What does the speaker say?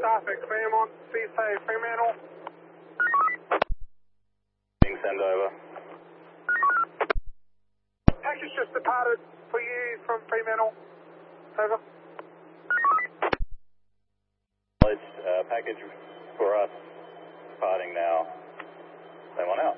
traffic, Claremont, please say Fremantle. Being sent over. Package just departed for you from Fremantle. Over. Package for us departing now. Same one out.